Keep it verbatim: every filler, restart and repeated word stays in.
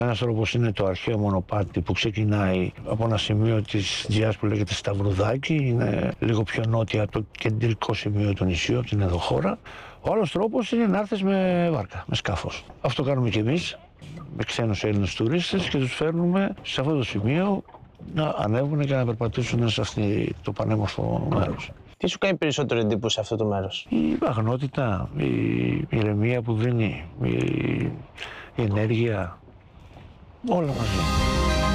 Ένας τρόπος είναι το αρχαίο μονοπάτι που ξεκινάει από ένα σημείο της Τζιάς που λέγεται Σταυρουδάκι, είναι λίγο πιο νότια από το κεντρικό σημείο του νησιού, από την Εδωχώρα. Ο άλλος τρόπος είναι να έρθεις με βάρκα, με σκάφος. Αυτό κάνουμε κι εμείς με ξένους Έλληνες τουρίστες και τους φέρνουμε σε αυτό το σημείο να ανέβουν και να περπατήσουν σε αυτό το πανέμορφο μέρος. Τι σου κάνει περισσότερο εντύπωση σε αυτό το μέρος? Η αγνότητα, η ηρεμία που δίνει, η, η ενέργεια, όλα μαζί.